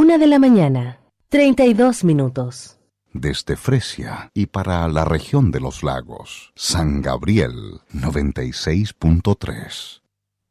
1:32 Desde Fresia y para la región de los lagos, San Gabriel 96.3.